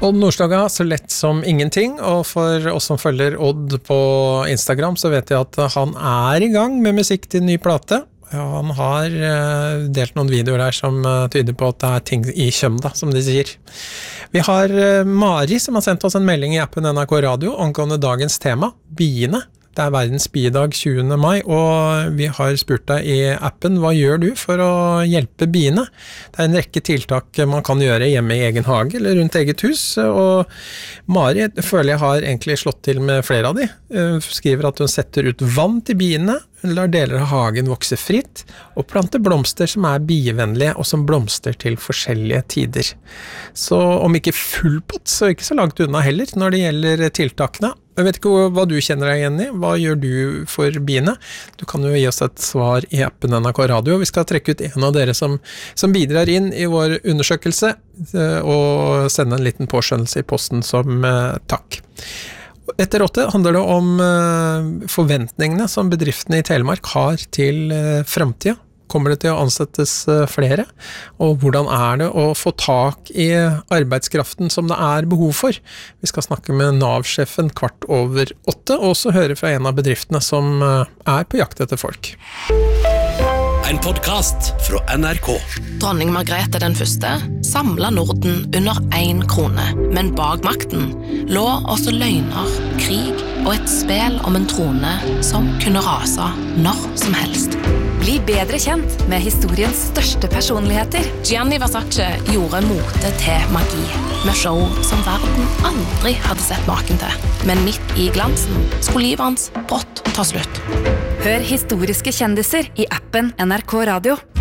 Odd Nordstoga, så lett som ingenting, og for oss som følger Odd på Instagram, så vet jeg at han I gang med musikk til ny plate. Ja, han har delt noen videoer der som tyder på at det ting I kjømda, som de sier. Vi har Mari som har sendt oss en melding I appen NRK Radio angående dagens tema, biene. Det verdens biedag 20. mai, og vi har spurt deg I appen, hva gjør du for å hjelpe biene? Det en rekke tiltak man kan gjøre hjemme I egen hage eller rundt eget hus, og Mari føler jeg har egentlig slått til med flere av de. Hun skriver at hun setter ut vann til biene, lar deler av hagen vokse fritt, og planter blomster som bievennlige og som blomster til forskjellige tider. Så om ikke full pott, så ikke så langt unna heller når det gjelder tiltakene. Jeg vet ikke hva du kjenner deg igjen I. Hva gjør du for biene? Du kan jo gi oss et svar I appen NRK Radio. Vi skal trekke ut en av dere som bidrar inn I vår undersøkelse, og sende en liten påskjønnelse I posten som takk. Etter 8 handler det om forventningene som bedriftene I Telemark har til fremtiden. Kommer det til å ansettes flere? Og hvordan det å få tak I arbeidskraften som det behov for? Vi skal snakke med NAV-sjefen 7:15, og også høre fra en av bedriftene som på jakt etter folk. En podcast fra NRK. Dronning Margrethe den første samlet Norden under 1 krone, men bak makten lå også løgner, krig og et spel om en trone som kunne rase når som helst. Bli bedre kjent med historiens største personligheter. Gianni Versace gjorde mote til magi, med show som verden aldri hadde sett maken til. Men midt I glansen skulle livet hans brått ta slutt. Hør historiske kjendiser I appen NRK Radio.